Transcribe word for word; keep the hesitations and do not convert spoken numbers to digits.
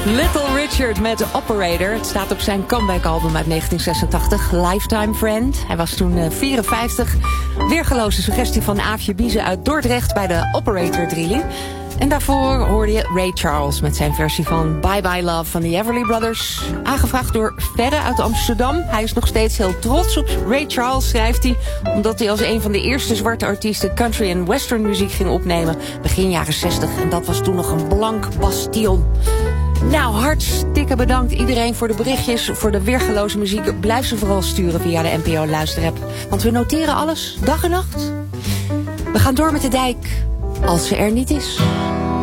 Little Richard met Operator. Het staat op zijn comeback-album uit negentien zesentachtig, Lifetime Friend. Hij was toen uh, vierenvijftig. Weergeloze suggestie van Aafje Biezen uit Dordrecht bij de Operator-drilling. En daarvoor hoorde je Ray Charles met zijn versie van Bye Bye Love van de Everly Brothers. Aangevraagd door Verre uit Amsterdam. Hij is nog steeds heel trots op Ray Charles, schrijft hij, omdat hij als een van de eerste zwarte artiesten country en western muziek ging opnemen begin jaren zestig. En dat was toen nog een blank bastion. Nou, hartstikke bedankt iedereen voor de berichtjes, voor de weergeloze muziek. Blijf ze vooral sturen via de N P O luisterapp, want we noteren alles, dag en nacht. We gaan door met de dijk, als ze er niet is.